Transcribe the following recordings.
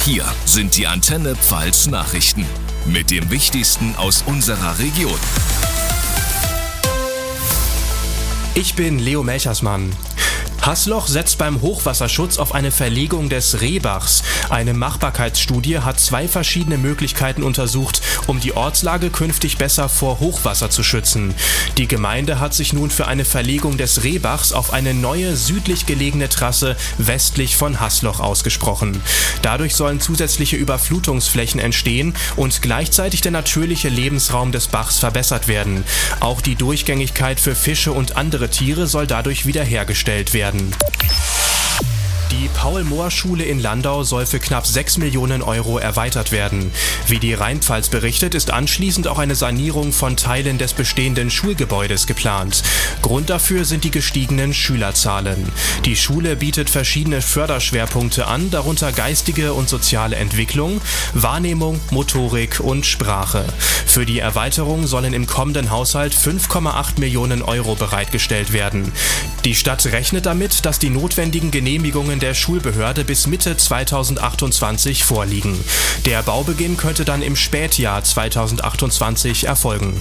Hier sind die Antenne Pfalz Nachrichten mit dem Wichtigsten aus unserer Region. Ich bin Leo Melchersmann. Hasloch setzt beim Hochwasserschutz auf eine Verlegung des Rehbachs. Eine Machbarkeitsstudie hat 2 verschiedene Möglichkeiten untersucht, um die Ortslage künftig besser vor Hochwasser zu schützen. Die Gemeinde hat sich nun für eine Verlegung des Rehbachs auf eine neue südlich gelegene Trasse westlich von Hasloch ausgesprochen. Dadurch sollen zusätzliche Überflutungsflächen entstehen und gleichzeitig der natürliche Lebensraum des Bachs verbessert werden. Auch die Durchgängigkeit für Fische und andere Tiere soll dadurch wiederhergestellt werden. Die Paul-Mohr-Schule in Landau soll für knapp 6 Millionen Euro erweitert werden. Wie die Rheinpfalz berichtet, ist anschließend auch eine Sanierung von Teilen des bestehenden Schulgebäudes geplant. Grund dafür sind die gestiegenen Schülerzahlen. Die Schule bietet verschiedene Förderschwerpunkte an, darunter geistige und soziale Entwicklung, Wahrnehmung, Motorik und Sprache. Für die Erweiterung sollen im kommenden Haushalt 5,8 Millionen Euro bereitgestellt werden. Die Stadt rechnet damit, dass die notwendigen Genehmigungen der Schulbehörde bis Mitte 2028 vorliegen. Der Baubeginn könnte dann im Spätjahr 2028 erfolgen.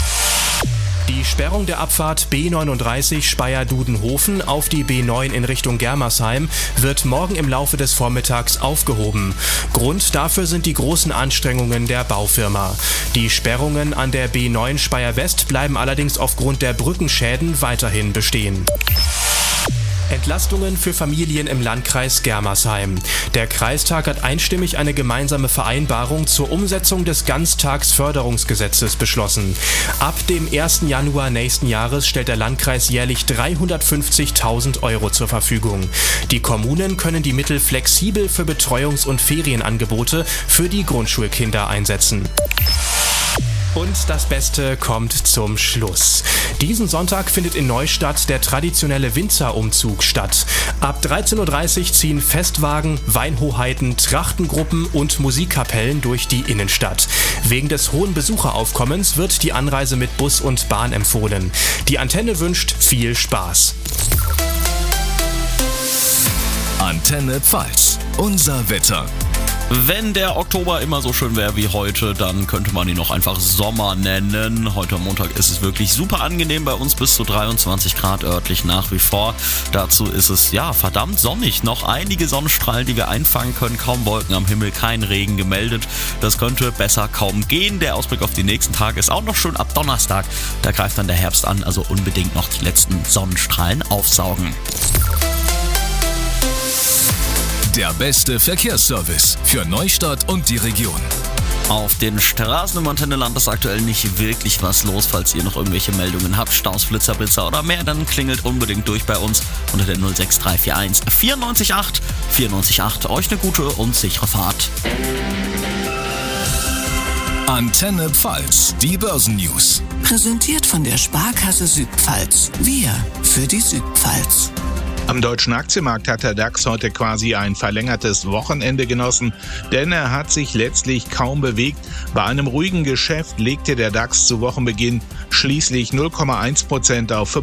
Die Sperrung der Abfahrt B39 Speyer-Dudenhofen auf die B9 in Richtung Germersheim wird morgen im Laufe des Vormittags aufgehoben. Grund dafür sind die großen Anstrengungen der Baufirma. Die Sperrungen an der B9 Speyer-West bleiben allerdings aufgrund der Brückenschäden weiterhin bestehen. Entlastungen für Familien im Landkreis Germersheim. Der Kreistag hat einstimmig eine gemeinsame Vereinbarung zur Umsetzung des Ganztagsförderungsgesetzes beschlossen. Ab dem 1. Januar nächsten Jahres stellt der Landkreis jährlich 350.000 Euro zur Verfügung. Die Kommunen können die Mittel flexibel für Betreuungs- und Ferienangebote für die Grundschulkinder einsetzen. Und das Beste kommt zum Schluss. Diesen Sonntag findet in Neustadt der traditionelle Winzerumzug statt. Ab 13:30 Uhr ziehen Festwagen, Weinhoheiten, Trachtengruppen und Musikkapellen durch die Innenstadt. Wegen des hohen Besucheraufkommens wird die Anreise mit Bus und Bahn empfohlen. Die Antenne wünscht viel Spaß. Antenne Pfalz, unser Wetter. Wenn der Oktober immer so schön wäre wie heute, dann könnte man ihn auch einfach Sommer nennen. Heute am Montag ist es wirklich super angenehm, bei uns bis zu 23 Grad örtlich nach wie vor. Dazu ist es verdammt sonnig. Noch einige Sonnenstrahlen, die wir einfangen können, kaum Wolken am Himmel, kein Regen gemeldet. Das könnte besser kaum gehen. Der Ausblick auf die nächsten Tage ist auch noch schön ab Donnerstag. Da greift dann der Herbst an, also unbedingt noch die letzten Sonnenstrahlen aufsaugen. Der beste Verkehrsservice für Neustadt und die Region. Auf den Straßen im Antenneland ist aktuell nicht wirklich was los. Falls ihr noch irgendwelche Meldungen habt, Staus, Flitzer, Blitzer oder mehr, dann klingelt unbedingt durch bei uns unter der 06341 94.8 94.8. Euch eine gute und sichere Fahrt. Antenne Pfalz, die Börsennews. Präsentiert von der Sparkasse Südpfalz. Wir für die Südpfalz. Am deutschen Aktienmarkt hat der DAX heute quasi ein verlängertes Wochenende genossen, denn er hat sich letztlich kaum bewegt. Bei einem ruhigen Geschäft legte der DAX zu Wochenbeginn schließlich 0,1% auf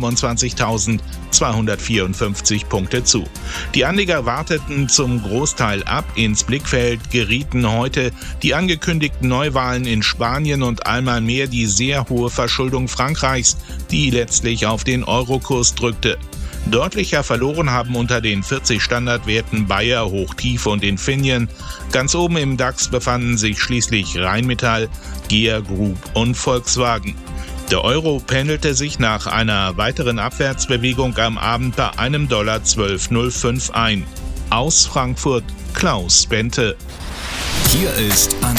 25.254 Punkte zu. Die Anleger warteten zum Großteil ab. Ins Blickfeld gerieten heute die angekündigten Neuwahlen in Spanien und einmal mehr die sehr hohe Verschuldung Frankreichs, die letztlich auf den Eurokurs drückte. Deutlicher verloren haben unter den 40 Standardwerten Bayer, Hochtief und Infineon. Ganz oben im DAX befanden sich schließlich Rheinmetall, GEA Group und Volkswagen. Der Euro pendelte sich nach einer weiteren Abwärtsbewegung am Abend bei einem $12,05 ein. Aus Frankfurt Klaus Bente. Hier ist